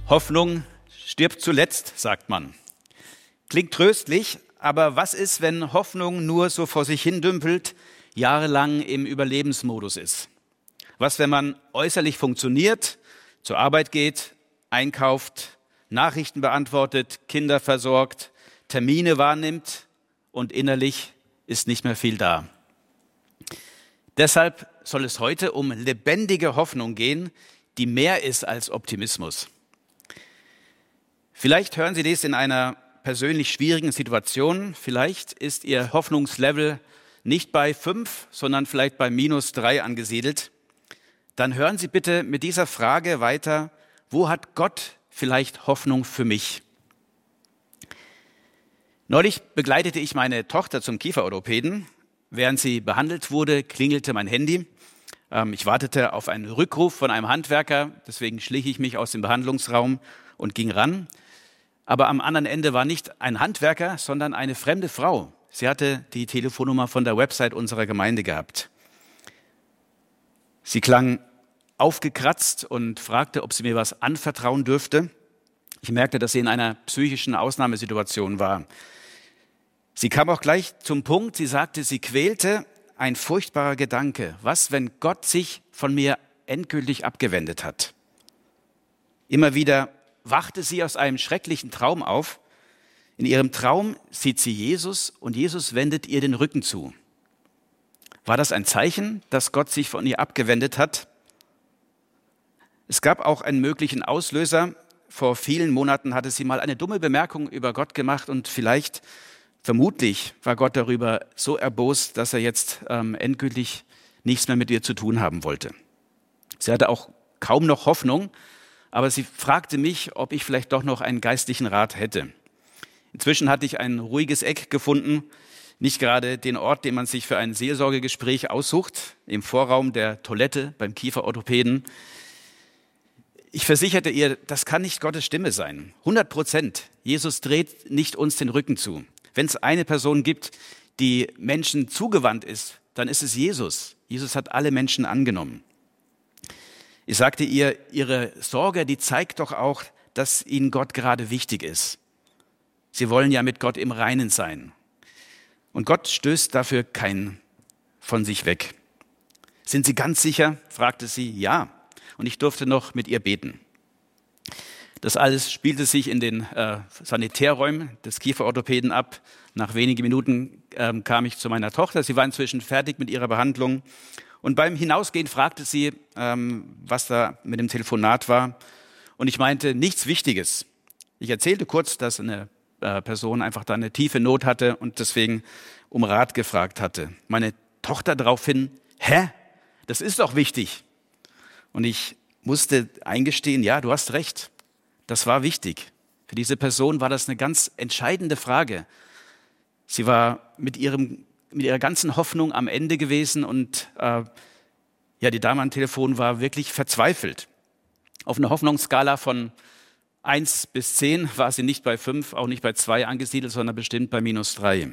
Hoffnung stirbt zuletzt, sagt man. Klingt tröstlich, aber was ist, wenn Hoffnung nur so vor sich hin dümpelt, jahrelang im Überlebensmodus ist? Was, wenn man äußerlich funktioniert, zur Arbeit geht, einkauft, Nachrichten beantwortet, Kinder versorgt, Termine wahrnimmt und innerlich ist nicht mehr viel da? Deshalb soll es heute um lebendige Hoffnung gehen, die mehr ist als Optimismus. Vielleicht hören Sie dies in einer persönlich schwierigen Situation. Vielleicht ist Ihr Hoffnungslevel nicht bei 5, sondern vielleicht bei -3 angesiedelt. Dann hören Sie bitte mit dieser Frage weiter: Wo hat Gott vielleicht Hoffnung für mich? Neulich begleitete ich meine Tochter zum Kieferorthopäden. Während sie behandelt wurde, klingelte mein Handy. Ich wartete auf einen Rückruf von einem Handwerker, deswegen schlich ich mich aus dem Behandlungsraum und ging ran. Aber am anderen Ende war nicht ein Handwerker, sondern eine fremde Frau. Sie hatte die Telefonnummer von der Website unserer Gemeinde gehabt. Sie klang aufgekratzt und fragte, ob sie mir was anvertrauen dürfte. Ich merkte, dass sie in einer psychischen Ausnahmesituation war. Sie kam auch gleich zum Punkt. Sie sagte, sie quälte ein furchtbarer Gedanke. Was, wenn Gott sich von mir endgültig abgewendet hat? Immer wieder wachte sie aus einem schrecklichen Traum auf. In ihrem Traum sieht sie Jesus und Jesus wendet ihr den Rücken zu. War das ein Zeichen, dass Gott sich von ihr abgewendet hat? Es gab auch einen möglichen Auslöser. Vor vielen Monaten hatte sie mal eine dumme Bemerkung über Gott gemacht und vermutlich war Gott darüber so erbost, dass er jetzt endgültig nichts mehr mit ihr zu tun haben wollte. Sie hatte auch kaum noch Hoffnung, aber sie fragte mich, ob ich vielleicht doch noch einen geistlichen Rat hätte. Inzwischen hatte ich ein ruhiges Eck gefunden, nicht gerade den Ort, den man sich für ein Seelsorgegespräch aussucht, im Vorraum der Toilette beim Kieferorthopäden. Ich versicherte ihr, das kann nicht Gottes Stimme sein. 100%. Jesus dreht nicht uns den Rücken zu. Wenn es eine Person gibt, die Menschen zugewandt ist, dann ist es Jesus. Jesus hat alle Menschen angenommen. Ich sagte ihr, ihre Sorge, die zeigt doch auch, dass ihnen Gott gerade wichtig ist. Sie wollen ja mit Gott im Reinen sein. Und Gott stößt dafür keinen von sich weg. Sind Sie ganz sicher? Fragte sie. Ja. Und ich durfte noch mit ihr beten. Das alles spielte sich in den Sanitärräumen des Kieferorthopäden ab. Nach wenigen Minuten kam ich zu meiner Tochter. Sie war inzwischen fertig mit ihrer Behandlung. Und beim Hinausgehen fragte sie, was da mit dem Telefonat war. Und ich meinte, nichts Wichtiges. Ich erzählte kurz, dass eine Person einfach da eine tiefe Not hatte und deswegen um Rat gefragt hatte. Meine Tochter daraufhin, das ist doch wichtig. Und ich musste eingestehen, ja, du hast recht. Das war wichtig. Für diese Person war das eine ganz entscheidende Frage. Sie war mit ihrer ganzen Hoffnung am Ende gewesen und die Dame am Telefon war wirklich verzweifelt. Auf einer Hoffnungsskala von 1 bis 10 war sie nicht bei 5, auch nicht bei 2 angesiedelt, sondern bestimmt bei -3.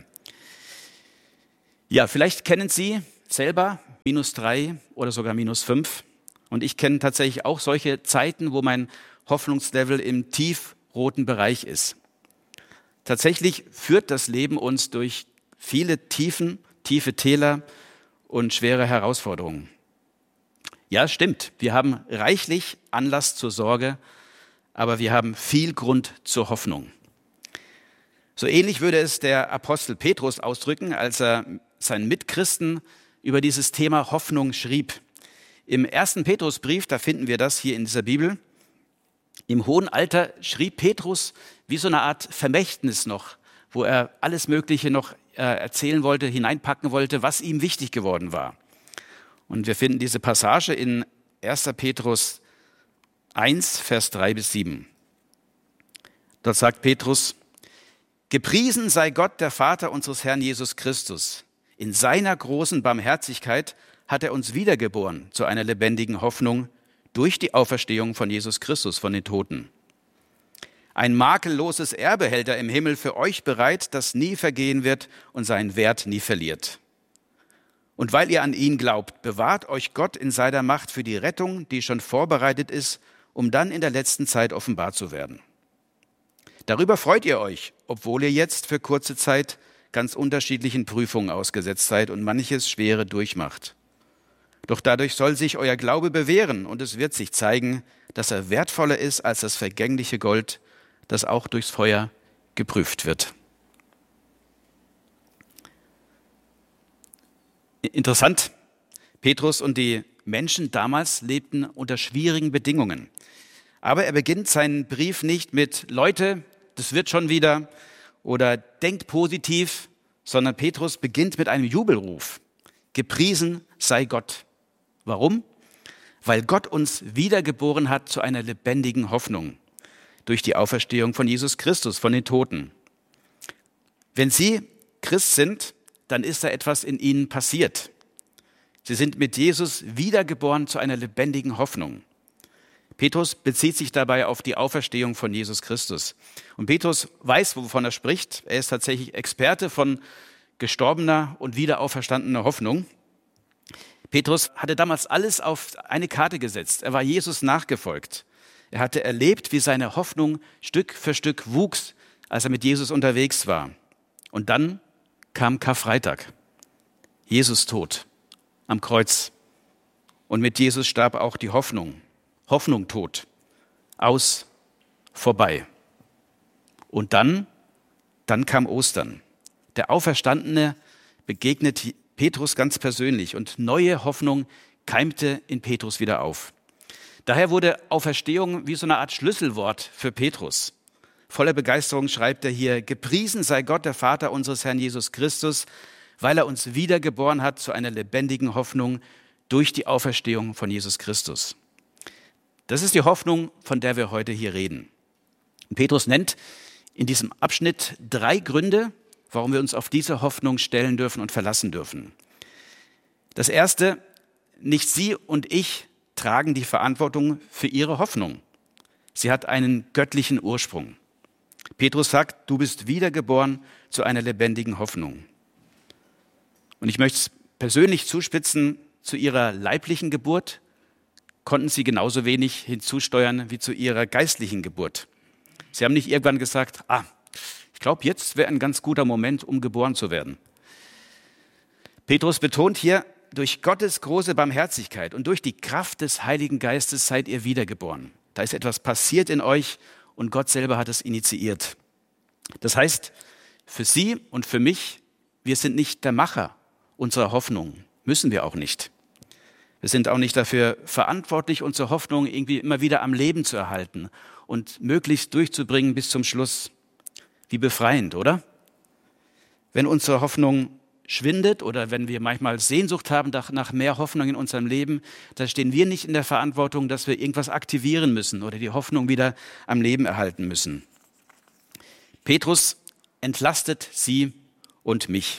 Ja, vielleicht kennen Sie selber -3 oder sogar -5. Und ich kenne tatsächlich auch solche Zeiten, wo mein Hoffnungslevel im tiefroten Bereich ist. Tatsächlich führt das Leben uns durch viele tiefe Täler und schwere Herausforderungen. Ja, es stimmt, wir haben reichlich Anlass zur Sorge, aber wir haben viel Grund zur Hoffnung. So ähnlich würde es der Apostel Petrus ausdrücken, als er seinen Mitchristen über dieses Thema Hoffnung schrieb. Im 1. Petrusbrief, da finden wir das hier in dieser Bibel. Im hohen Alter schrieb Petrus wie so eine Art Vermächtnis noch, wo er alles Mögliche noch erzählen wollte, hineinpacken wollte, was ihm wichtig geworden war. Und wir finden diese Passage in 1. Petrus 1, Vers 3 bis 7. Dort sagt Petrus: Gepriesen sei Gott, der Vater unseres Herrn Jesus Christus. In seiner großen Barmherzigkeit hat er uns wiedergeboren zu einer lebendigen Hoffnung durch die Auferstehung von Jesus Christus von den Toten. Ein makelloses Erbe hält er im Himmel für euch bereit, das nie vergehen wird und seinen Wert nie verliert. Und weil ihr an ihn glaubt, bewahrt euch Gott in seiner Macht für die Rettung, die schon vorbereitet ist um dann in der letzten Zeit offenbar zu werden. Darüber freut ihr euch, obwohl ihr jetzt für kurze Zeit ganz unterschiedlichen Prüfungen ausgesetzt seid und manches Schwere durchmacht. Doch dadurch soll sich euer Glaube bewähren und es wird sich zeigen, dass er wertvoller ist als das vergängliche Gold, das auch durchs Feuer geprüft wird. Interessant, Petrus und die Menschen damals lebten unter schwierigen Bedingungen. Aber er beginnt seinen Brief nicht mit Leute, das wird schon wieder oder denkt positiv, sondern Petrus beginnt mit einem Jubelruf. Gepriesen sei Gott. Warum? Weil Gott uns wiedergeboren hat zu einer lebendigen Hoffnung durch die Auferstehung von Jesus Christus, von den Toten. Wenn Sie Christ sind, dann ist da etwas in Ihnen passiert. Sie sind mit Jesus wiedergeboren zu einer lebendigen Hoffnung. Petrus bezieht sich dabei auf die Auferstehung von Jesus Christus. Und Petrus weiß, wovon er spricht. Er ist tatsächlich Experte von gestorbener und wiederauferstandener Hoffnung. Petrus hatte damals alles auf eine Karte gesetzt. Er war Jesus nachgefolgt. Er hatte erlebt, wie seine Hoffnung Stück für Stück wuchs, als er mit Jesus unterwegs war. Und dann kam Karfreitag. Jesus tot am Kreuz. Und mit Jesus starb auch die Hoffnung. Hoffnung tot. Aus, vorbei. Und dann kam Ostern. Der Auferstandene begegnet Petrus ganz persönlich und neue Hoffnung keimte in Petrus wieder auf. Daher wurde Auferstehung wie so eine Art Schlüsselwort für Petrus. Voller Begeisterung schreibt er hier: Gepriesen sei Gott, der Vater unseres Herrn Jesus Christus, weil er uns wiedergeboren hat zu einer lebendigen Hoffnung durch die Auferstehung von Jesus Christus. Das ist die Hoffnung, von der wir heute hier reden. Petrus nennt in diesem Abschnitt 3 Gründe, warum wir uns auf diese Hoffnung stellen dürfen und verlassen dürfen. Das erste: Nicht Sie und ich tragen die Verantwortung für Ihre Hoffnung. Sie hat einen göttlichen Ursprung. Petrus sagt, du bist wiedergeboren zu einer lebendigen Hoffnung. Und ich möchte es persönlich zuspitzen: Zu Ihrer leiblichen Geburt konnten Sie genauso wenig hinzusteuern wie zu Ihrer geistlichen Geburt. Sie haben nicht irgendwann gesagt, ich glaube, jetzt wäre ein ganz guter Moment, um geboren zu werden. Petrus betont hier, durch Gottes große Barmherzigkeit und durch die Kraft des Heiligen Geistes seid ihr wiedergeboren. Da ist etwas passiert in euch und Gott selber hat es initiiert. Das heißt, für Sie und für mich, wir sind nicht der Macher unserer Hoffnung, müssen wir auch nicht. Wir sind auch nicht dafür verantwortlich, unsere Hoffnung irgendwie immer wieder am Leben zu erhalten und möglichst durchzubringen bis zum Schluss. Wie befreiend, oder? Wenn unsere Hoffnung schwindet oder wenn wir manchmal Sehnsucht haben nach mehr Hoffnung in unserem Leben, da stehen wir nicht in der Verantwortung, dass wir irgendwas aktivieren müssen oder die Hoffnung wieder am Leben erhalten müssen. Petrus entlastet Sie und mich.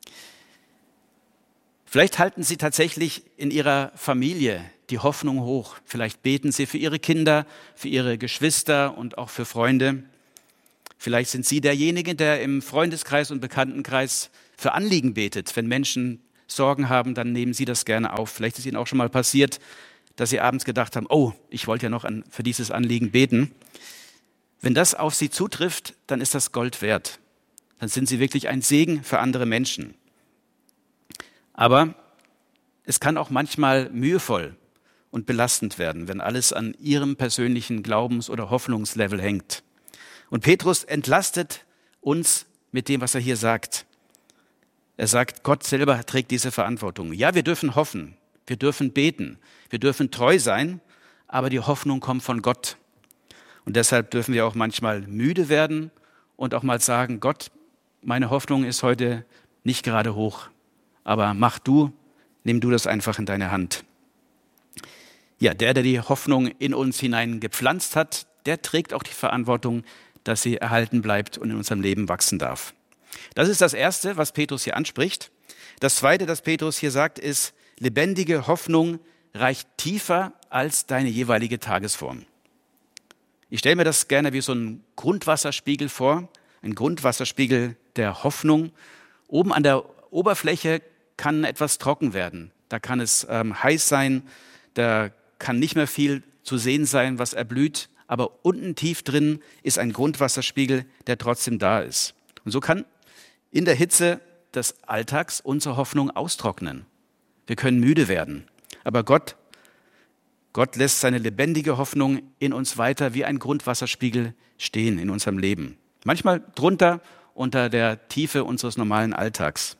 Vielleicht halten Sie tatsächlich in Ihrer Familie die Hoffnung hoch. Vielleicht beten Sie für Ihre Kinder, für Ihre Geschwister und auch für Freunde. Vielleicht sind Sie derjenige, der im Freundeskreis und Bekanntenkreis für Anliegen betet. Wenn Menschen Sorgen haben, dann nehmen Sie das gerne auf. Vielleicht ist Ihnen auch schon mal passiert, dass Sie abends gedacht haben, ich wollte ja noch für dieses Anliegen beten. Wenn das auf Sie zutrifft, dann ist das Gold wert. Dann sind Sie wirklich ein Segen für andere Menschen. Aber es kann auch manchmal mühevoll und belastend werden, wenn alles an Ihrem persönlichen Glaubens- oder Hoffnungslevel hängt. Und Petrus entlastet uns mit dem, was er hier sagt. Er sagt, Gott selber trägt diese Verantwortung. Ja, wir dürfen hoffen, wir dürfen beten, wir dürfen treu sein, aber die Hoffnung kommt von Gott. Und deshalb dürfen wir auch manchmal müde werden und auch mal sagen, Gott, meine Hoffnung ist heute nicht gerade hoch, aber nimm du das einfach in deine Hand. Ja, der die Hoffnung in uns hinein gepflanzt hat, der trägt auch die Verantwortung, dass sie erhalten bleibt und in unserem Leben wachsen darf. Das ist das Erste, was Petrus hier anspricht. Das Zweite, das Petrus hier sagt, ist, lebendige Hoffnung reicht tiefer als deine jeweilige Tagesform. Ich stelle mir das gerne wie so ein Grundwasserspiegel vor, ein Grundwasserspiegel der Hoffnung. Oben an der Oberfläche kann etwas trocken werden. Da kann es heiß sein, da kann nicht mehr viel zu sehen sein, was erblüht, aber unten tief drin ist ein Grundwasserspiegel, der trotzdem da ist. Und so kann in der Hitze des Alltags unsere Hoffnung austrocknen. Wir können müde werden, aber Gott lässt seine lebendige Hoffnung in uns weiter wie ein Grundwasserspiegel stehen in unserem Leben. Manchmal drunter, unter der Tiefe unseres normalen Alltags.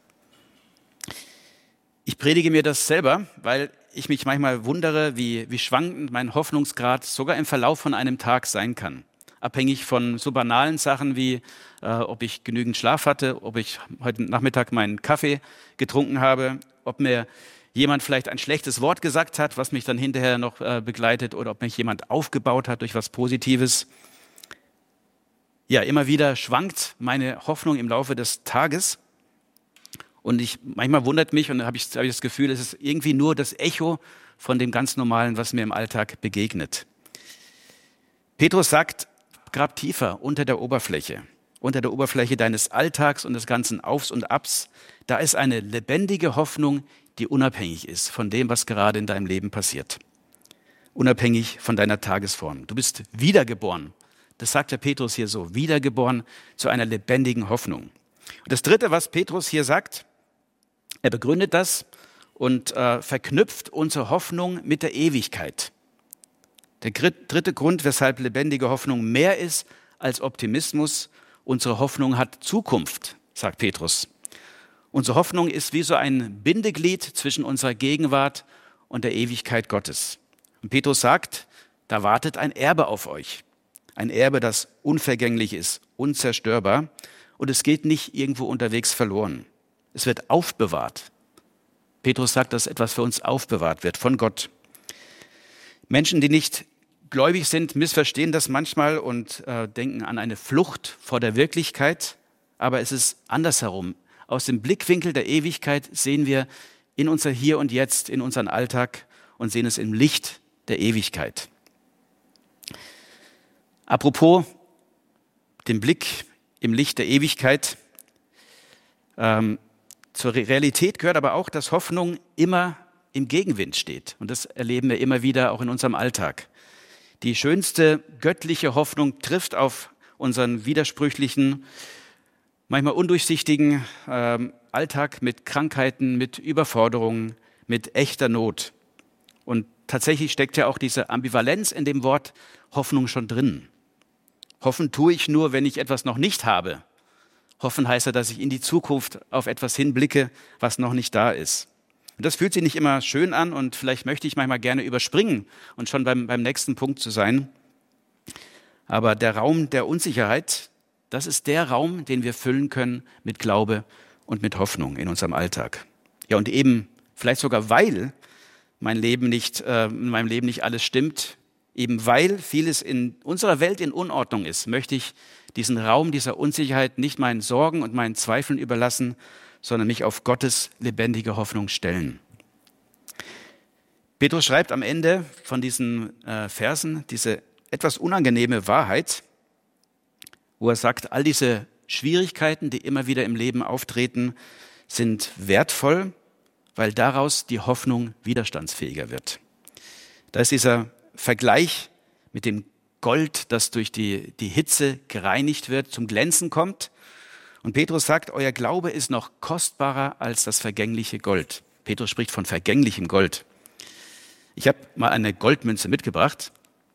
Ich predige mir das selber, weil ich mich manchmal wundere, wie schwankend mein Hoffnungsgrad sogar im Verlauf von einem Tag sein kann. Abhängig von so banalen Sachen wie, ob ich genügend Schlaf hatte, ob ich heute Nachmittag meinen Kaffee getrunken habe, ob mir jemand vielleicht ein schlechtes Wort gesagt hat, was mich dann hinterher noch begleitet, oder ob mich jemand aufgebaut hat durch was Positives. Ja, immer wieder schwankt meine Hoffnung im Laufe des Tages. Und manchmal wundert mich und habe ich das Gefühl, es ist irgendwie nur das Echo von dem ganz Normalen, was mir im Alltag begegnet. Petrus sagt, grab tiefer unter der Oberfläche deines Alltags und des ganzen Aufs und Abs. Da ist eine lebendige Hoffnung, die unabhängig ist von dem, was gerade in deinem Leben passiert. Unabhängig von deiner Tagesform. Du bist wiedergeboren. Das sagt der Petrus hier so, wiedergeboren zu einer lebendigen Hoffnung. Und das Dritte, was Petrus hier sagt, er begründet das und verknüpft unsere Hoffnung mit der Ewigkeit. Der dritte Grund, weshalb lebendige Hoffnung mehr ist als Optimismus, unsere Hoffnung hat Zukunft, sagt Petrus. Unsere Hoffnung ist wie so ein Bindeglied zwischen unserer Gegenwart und der Ewigkeit Gottes. Und Petrus sagt, da wartet ein Erbe auf euch. Ein Erbe, das unvergänglich ist, unzerstörbar. Und es geht nicht irgendwo unterwegs verloren. Es wird aufbewahrt. Petrus sagt, dass etwas für uns aufbewahrt wird von Gott. Menschen, die nicht gläubig sind, missverstehen das manchmal und denken an eine Flucht vor der Wirklichkeit. Aber es ist andersherum. Aus dem Blickwinkel der Ewigkeit sehen wir in unser Hier und Jetzt, in unseren Alltag und sehen es im Licht der Ewigkeit. Apropos den Blick im Licht der Ewigkeit. Zur Realität gehört aber auch, dass Hoffnung immer im Gegenwind steht. Und das erleben wir immer wieder auch in unserem Alltag. Die schönste göttliche Hoffnung trifft auf unseren widersprüchlichen, manchmal undurchsichtigen Alltag mit Krankheiten, mit Überforderungen, mit echter Not. Und tatsächlich steckt ja auch diese Ambivalenz in dem Wort Hoffnung schon drin. Hoffen tue ich nur, wenn ich etwas noch nicht habe. Hoffen heißt ja, dass ich in die Zukunft auf etwas hinblicke, was noch nicht da ist. Und das fühlt sich nicht immer schön an und vielleicht möchte ich manchmal gerne überspringen und schon beim nächsten Punkt zu sein. Aber der Raum der Unsicherheit, das ist der Raum, den wir füllen können mit Glaube und mit Hoffnung in unserem Alltag. Ja, und eben vielleicht sogar, weil in meinem Leben nicht alles stimmt, eben weil vieles in unserer Welt in Unordnung ist, möchte ich diesen Raum dieser Unsicherheit nicht meinen Sorgen und meinen Zweifeln überlassen, sondern mich auf Gottes lebendige Hoffnung stellen. Petrus schreibt am Ende von diesen Versen diese etwas unangenehme Wahrheit, wo er sagt, all diese Schwierigkeiten, die immer wieder im Leben auftreten, sind wertvoll, weil daraus die Hoffnung widerstandsfähiger wird. Da ist dieser Vergleich mit dem Gold, das durch die Hitze gereinigt wird, zum Glänzen kommt. Und Petrus sagt, euer Glaube ist noch kostbarer als das vergängliche Gold. Petrus spricht von vergänglichem Gold. Ich habe mal eine Goldmünze mitgebracht.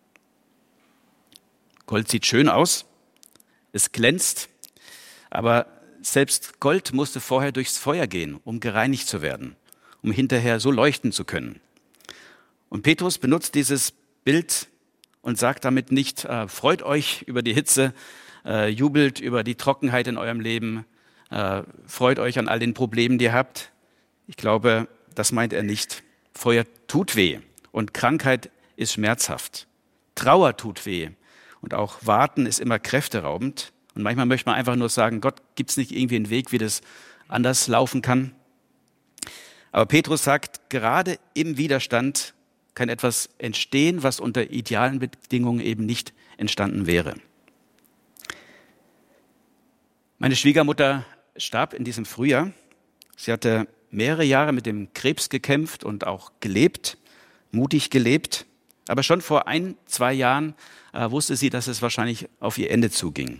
Gold sieht schön aus, es glänzt, aber selbst Gold musste vorher durchs Feuer gehen, um gereinigt zu werden, um hinterher so leuchten zu können. Und Petrus benutzt dieses Bild und sagt damit nicht, freut euch über die Hitze, jubelt über die Trockenheit in eurem Leben, freut euch an all den Problemen, die ihr habt. Ich glaube, das meint er nicht. Feuer tut weh und Krankheit ist schmerzhaft. Trauer tut weh und auch Warten ist immer kräfteraubend. Und manchmal möchte man einfach nur sagen, Gott, gibt es nicht irgendwie einen Weg, wie das anders laufen kann? Aber Petrus sagt, gerade im Widerstand kann etwas entstehen, was unter idealen Bedingungen eben nicht entstanden wäre. Meine Schwiegermutter starb in diesem Frühjahr. Sie hatte mehrere Jahre mit dem Krebs gekämpft und auch gelebt, mutig gelebt. Aber schon vor 1-2 Jahren wusste sie, dass es wahrscheinlich auf ihr Ende zuging.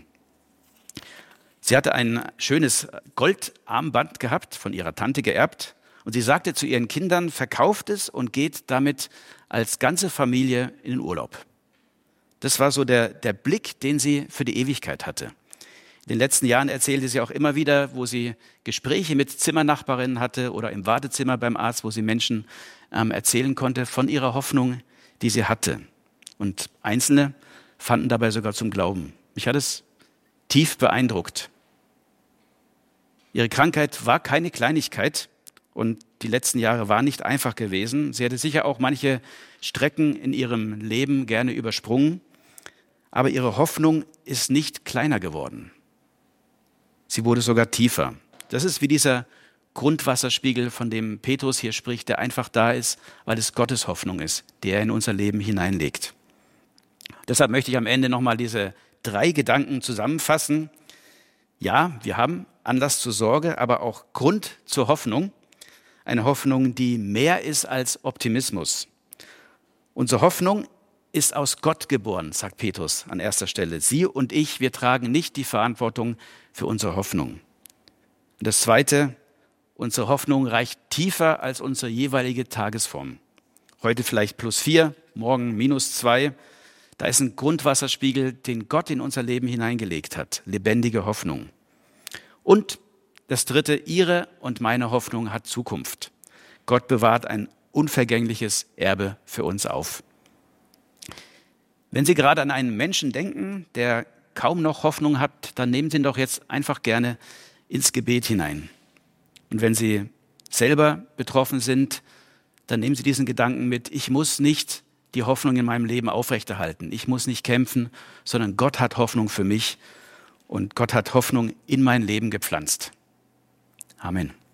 Sie hatte ein schönes Goldarmband gehabt, von ihrer Tante geerbt. Und sie sagte zu ihren Kindern, verkauft es und geht damit als ganze Familie in den Urlaub. Das war so der Blick, den sie für die Ewigkeit hatte. In den letzten Jahren erzählte sie auch immer wieder, wo sie Gespräche mit Zimmernachbarinnen hatte oder im Wartezimmer beim Arzt, wo sie Menschen erzählen konnte von ihrer Hoffnung, die sie hatte. Und Einzelne fanden dabei sogar zum Glauben. Mich hat es tief beeindruckt. Ihre Krankheit war keine Kleinigkeit und die letzten Jahre waren nicht einfach gewesen. Sie hätte sicher auch manche Strecken in ihrem Leben gerne übersprungen, aber ihre Hoffnung ist nicht kleiner geworden. Sie wurde sogar tiefer. Das ist wie dieser Grundwasserspiegel, von dem Petrus hier spricht, der einfach da ist, weil es Gottes Hoffnung ist, die er in unser Leben hineinlegt. Deshalb möchte ich am Ende nochmal diese 3 Gedanken zusammenfassen. Ja, wir haben Anlass zur Sorge, aber auch Grund zur Hoffnung. Eine Hoffnung, die mehr ist als Optimismus. Unsere Hoffnung ist aus Gott geboren, sagt Petrus an erster Stelle. Sie und ich, wir tragen nicht die Verantwortung für unsere Hoffnung. Und das Zweite, unsere Hoffnung reicht tiefer als unsere jeweilige Tagesform. Heute vielleicht +4, morgen -2. Da ist ein Grundwasserspiegel, den Gott in unser Leben hineingelegt hat. Lebendige Hoffnung. Und das Dritte, Ihre und meine Hoffnung hat Zukunft. Gott bewahrt ein unvergängliches Erbe für uns auf. Wenn Sie gerade an einen Menschen denken, der kaum noch Hoffnung hat, dann nehmen Sie ihn doch jetzt einfach gerne ins Gebet hinein. Und wenn Sie selber betroffen sind, dann nehmen Sie diesen Gedanken mit, ich muss nicht die Hoffnung in meinem Leben aufrechterhalten. Ich muss nicht kämpfen, sondern Gott hat Hoffnung für mich und Gott hat Hoffnung in mein Leben gepflanzt. Amen.